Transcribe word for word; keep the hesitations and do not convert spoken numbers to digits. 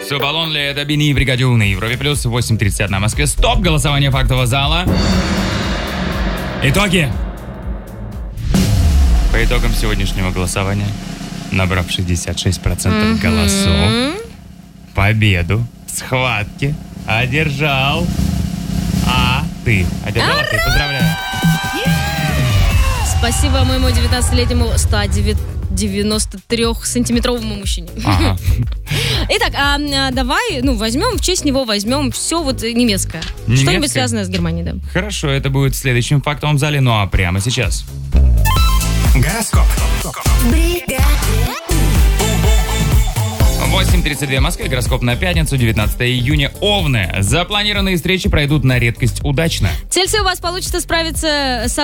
Субалон ли это Бени и Бригадюн на Европе Плюс, восемь тридцать на Москве. Стоп, голосование фактового зала. Итоги. По итогам сегодняшнего голосования, набрав шестьдесят шесть процентов mm-hmm. голосов, победу в схватке одержал... А ты. Одержала ты. Поздравляю. Спасибо моему девятнадцатилетнему ста девяноста трёх сантиметровому мужчине. Ага. Итак, а, давай, ну, возьмем, в честь него возьмем все вот немецкое. немецкое. Что-нибудь связанное с Германией, да. Хорошо, это будет в следующем фактовом зале, ну а прямо сейчас. Гороскоп. восемь тридцать два в Москве, гороскоп на пятницу, девятнадцатое июня. Овны. Запланированные встречи пройдут на редкость удачно. Цельсий, у вас получится справиться с